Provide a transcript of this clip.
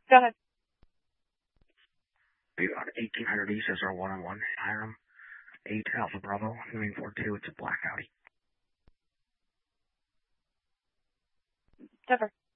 Go ahead. We got 1800 East SR 101, Hiram. 8 Alpha Bravo, moving 42, it's a black Audi. Cover.